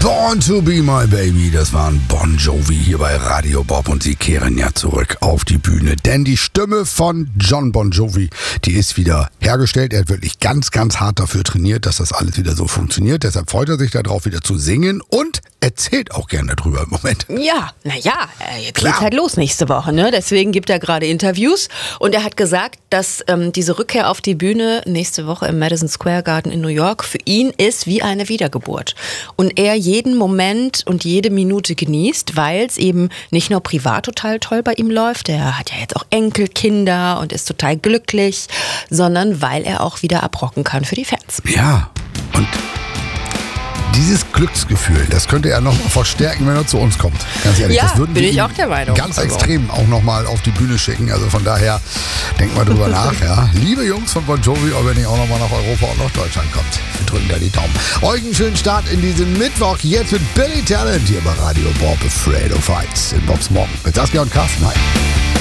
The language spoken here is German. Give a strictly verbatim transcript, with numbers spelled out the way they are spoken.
Born to be my baby, das waren Bon Jovi hier bei Radio Bob und sie kehren ja zurück auf die Bühne, denn die Stimme von Jon Bon Jovi, die ist wieder hergestellt. Er hat wirklich ganz, ganz hart dafür trainiert, dass das alles wieder so funktioniert. Deshalb freut er sich darauf, wieder zu singen und erzählt auch gerne darüber im Moment. Ja, naja, jetzt geht's halt los nächste Woche, ne? Deswegen gibt er gerade Interviews und er hat gesagt, dass ähm, diese Rückkehr auf die Bühne nächste Woche im Madison Square Garden in New York für ihn ist wie eine Wiedergeburt. Und er jeden Moment und jede Minute genießt, weil es eben nicht nur privat total toll bei ihm läuft, er hat ja jetzt auch Enkelkinder und ist total glücklich, sondern weil er auch wieder abrocken kann für die Fans. Ja, und dieses Glücksgefühl, das könnte er noch mal verstärken, wenn er zu uns kommt. Ganz ehrlich, ja, das würden bin wir ich ihm auch der Meinung. ganz also. extrem auch noch mal auf die Bühne schicken. Also von daher, denkt mal drüber nach. Ja. Liebe Jungs von Bon Jovi, ob ihr nicht auch noch mal nach Europa und nach Deutschland kommt. Wir drücken da die Daumen. Euch einen schönen Start in diesen Mittwoch. Jetzt mit Billy Talent hier bei Radio Bob, Afraid of Heights in Bobs Morgen. Mit Saskia und Carsten. Hi.